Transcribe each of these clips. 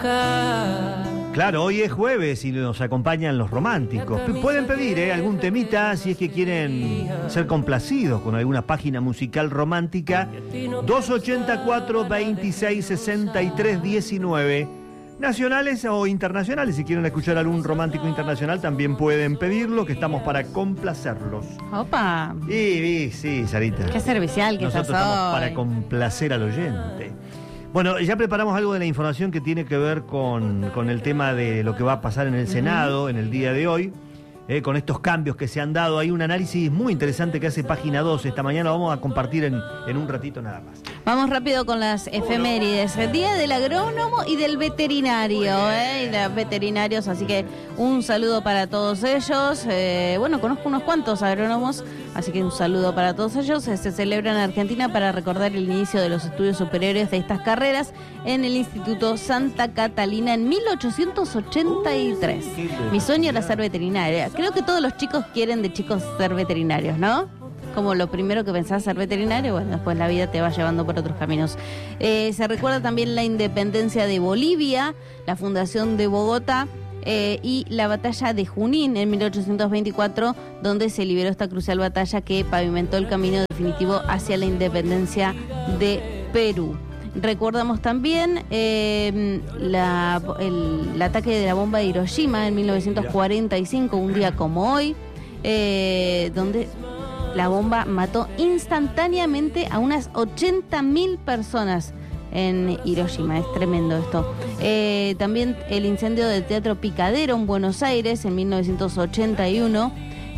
dejar. Claro, hoy es jueves y nos acompañan los románticos. Pueden pedir algún temita si es que quieren ser complacidos con alguna página musical romántica. 284-2663-19. Nacionales o internacionales, si quieren escuchar algún romántico internacional también pueden pedirlo, que estamos para complacerlos. Opa. Sí, Sarita. Qué servicial que nosotros sos estamos hoy. para complacer al oyente. Bueno, ya preparamos algo de la información que tiene que ver con el tema de lo que va a pasar en el Senado en el día de hoy, con estos cambios que se han dado. Hay un análisis muy interesante que hace Página 12 esta mañana, lo vamos a compartir en un ratito nada más. Vamos rápido con las efemérides. Día del agrónomo y del veterinario, y de los veterinarios, así que un saludo para todos ellos. Bueno, conozco unos cuantos agrónomos, así que un saludo para todos ellos. Se celebra en Argentina para recordar el inicio de los estudios superiores de estas carreras en el Instituto Santa Catalina en 1883. Mi sueño era ser veterinaria. Creo que todos los chicos quieren de chicos ser veterinarios, ¿no? Como lo primero que pensás ser veterinario, bueno, después la vida te va llevando por otros caminos. Se recuerda también la independencia de Bolivia, la fundación de Bogotá y la batalla de Junín en 1824, donde se liberó esta crucial batalla que pavimentó el camino definitivo hacia la independencia de Perú. Recordamos también el ataque de la bomba de Hiroshima en 1945, un día como hoy, donde la bomba mató instantáneamente a unas 80.000 personas en Hiroshima. Es tremendo esto. También el incendio del Teatro Picadero en Buenos Aires en 1981.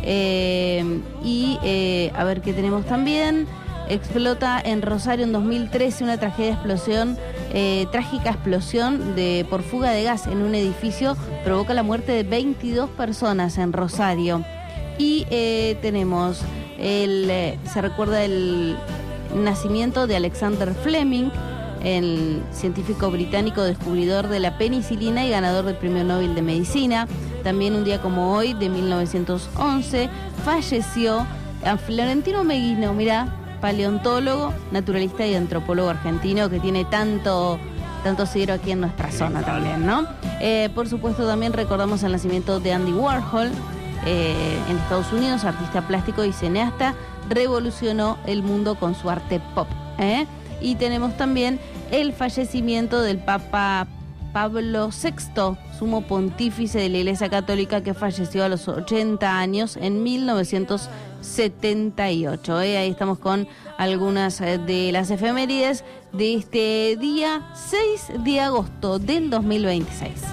A ver qué tenemos también. Explota en Rosario en 2013 una trágica explosión por fuga de gas en un edificio. Provoca la muerte de 22 personas en Rosario. Y tenemos se recuerda el nacimiento de Alexander Fleming, el científico británico descubridor de la penicilina y ganador del Premio Nobel de Medicina. También un día como hoy, de 1911, falleció Florentino Meguino, paleontólogo, naturalista y antropólogo argentino que tiene tanto seguidor aquí en nuestra zona también, ¿no? Por supuesto, también recordamos el nacimiento de Andy Warhol, en Estados Unidos, artista plástico y cineasta, revolucionó el mundo con su arte pop. Y tenemos también el fallecimiento del Papa Pablo VI, sumo pontífice de la Iglesia Católica, que falleció a los 80 años en 1978. Ahí estamos con algunas de las efemérides de este día 6 de agosto del 2026.